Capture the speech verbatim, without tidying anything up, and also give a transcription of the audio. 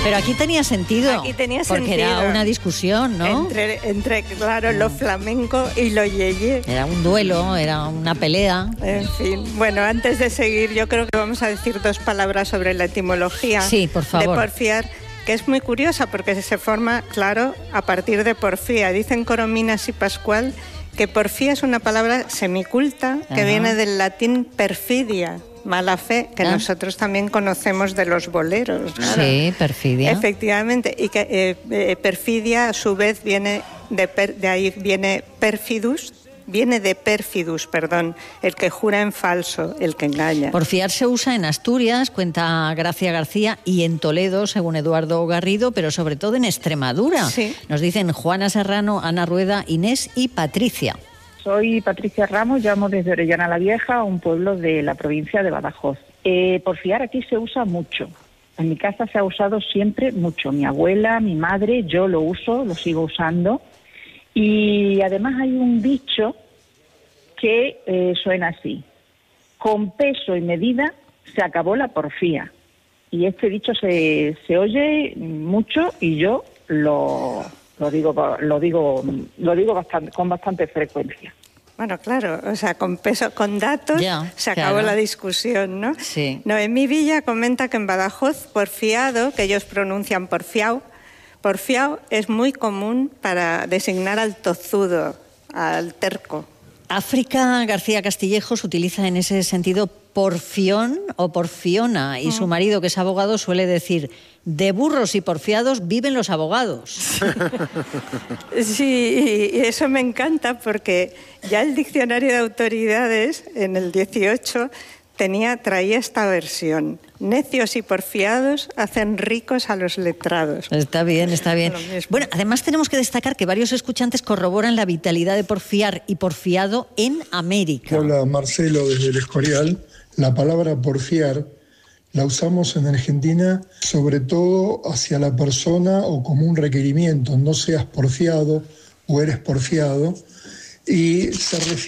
Pero aquí tenía sentido. Aquí tenía porque sentido. era una discusión, ¿no? Entre, entre claro, lo flamenco y lo yeye. Era un duelo, era una pelea. En fin, bueno, antes de seguir, yo creo que vamos a decir dos palabras sobre la etimología. Sí, por favor. De porfiar, que es muy curiosa porque se forma, claro, a partir de porfía. Dicen Corominas y Pascual que porfía es una palabra semiculta que Ajá. viene del latín perfidia, mala fe, que ah. nosotros también conocemos de los boleros. Claro. Sí, perfidia. Efectivamente, y que eh, eh, perfidia a su vez viene de, per, de ahí viene perfidus, viene de perfidus, perdón, el que jura en falso, el que engaña. Porfiar se usa en Asturias, cuenta Gracia García, y en Toledo, según Eduardo Garrido, pero sobre todo en Extremadura. Sí. Nos dicen Juana Serrano, Ana Rueda, Inés y Patricia. Soy Patricia Ramos, llamo desde Orellana la Vieja, un pueblo de la provincia de Badajoz. Eh, porfiar aquí se usa mucho. En mi casa se ha usado siempre mucho. Mi abuela, mi madre, yo lo uso, lo sigo usando. Y además hay un dicho que eh, suena así: con peso y medida se acabó la porfía. Y este dicho se, se oye mucho y yo lo... Lo digo, lo digo, lo digo bastante, con bastante frecuencia. Bueno, claro, o sea, con peso, con datos ya, se acabó claro. la discusión, ¿no? Sí. Noemí Villa comenta que en Badajoz, porfiado, que ellos pronuncian porfiao, porfiao es muy común para designar al tozudo, al terco. África García Castillejos utiliza en ese sentido porfión o porfiona, y su marido, que es abogado, suele decir: de burros y porfiados viven los abogados. Sí, y eso me encanta porque ya el diccionario de autoridades en el dieciocho tenía, traía esta versión: necios y porfiados hacen ricos a los letrados. Está bien, está bien. Bueno, además tenemos que destacar que varios escuchantes corroboran la vitalidad de porfiar y porfiado en América. Hola, Marcelo, desde El Escorial. La palabra porfiar la usamos en Argentina sobre todo hacia la persona o como un requerimiento: no seas porfiado o eres porfiado, y se refiere